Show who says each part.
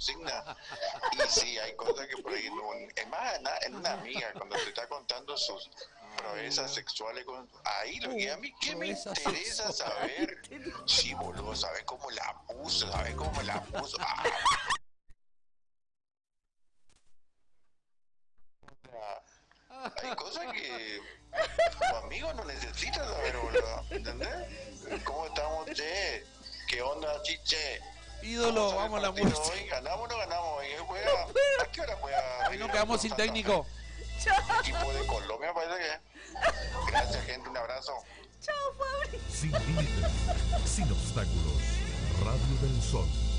Speaker 1: consigna. Y sí, hay cosas que por ahí no. Es más, en una amiga, cuando te está contando sus proezas sexuales, ahí lo que a mí, ¿qué me
Speaker 2: proezas
Speaker 1: interesa
Speaker 2: sexuales.
Speaker 1: saber? Sí, boludo, ¿sabes cómo la puso? ¿Sabes cómo me la puso? Hay cosas que tu amigo no necesita saber, boludo. ¿Entendés? ¿Cómo estamos, che? ¿Qué onda, chiche? ¿Cómo
Speaker 2: Ídolo,
Speaker 1: sale el
Speaker 2: vamos a la
Speaker 1: partido
Speaker 2: muerte.
Speaker 1: hoy? ¿Ganamos o no ganamos hoy? ¿A qué hora juega
Speaker 2: Hoy nos
Speaker 1: River
Speaker 2: quedamos
Speaker 1: con
Speaker 2: sin
Speaker 1: Santa Fe?
Speaker 2: técnico.
Speaker 1: Equipo de Colombia, parece que. Gracias, gente. Un abrazo.
Speaker 3: Chao, Fabri.
Speaker 4: Sin límites, sin obstáculos. Radio del Sol.